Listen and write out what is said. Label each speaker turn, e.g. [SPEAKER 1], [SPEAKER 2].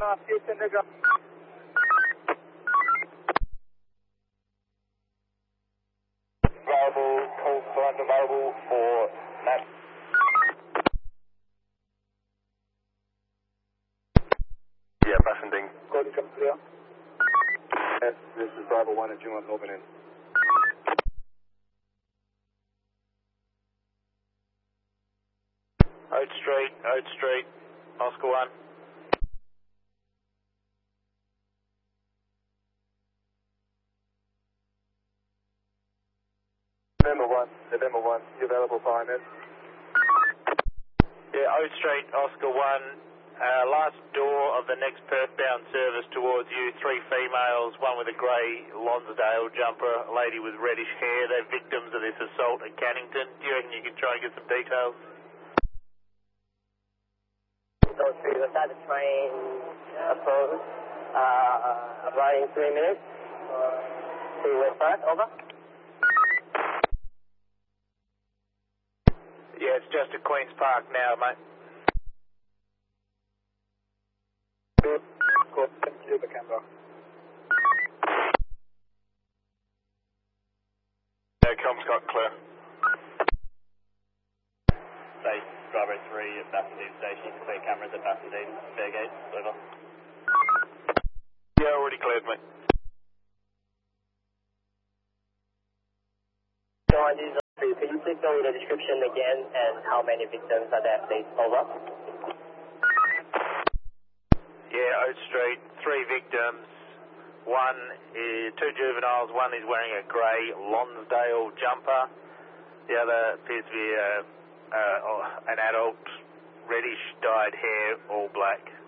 [SPEAKER 1] Houston to go.
[SPEAKER 2] Available, call for available for Matt. Yeah, Bassendean.
[SPEAKER 1] Gordon, come clear.
[SPEAKER 2] Yes, this is Bravo 1 at Juma Melbourne in. Oat Street, Oscar 1. November 1, you available for IMS? Yeah, Oat Street, Oscar 1. Last door of the next Perth-bound service towards you, 3 females, one with a grey Lonsdale jumper, a lady with reddish hair. They're victims of this assault at Cannington. Do you reckon you can try and get some details?
[SPEAKER 3] Go to the side of the train approach, arriving 3 minutes. To West Park, over.
[SPEAKER 2] Yeah, it's just at Queen's Park now, mate.
[SPEAKER 1] Good. Thank you, the camera.
[SPEAKER 2] Yeah, Comscott, clear.
[SPEAKER 4] Say, Bravo 3 at Bassendean Station, clear cameras at Bassendean, Fairgate, over.
[SPEAKER 2] Yeah, already cleared, mate.
[SPEAKER 3] Can you please go with the description again and how many victims are there, please? Over.
[SPEAKER 2] Yeah, Oat Street, 3 victims. 2 juveniles, one is wearing a grey Lonsdale jumper. The other appears to be an adult, reddish dyed hair, all black.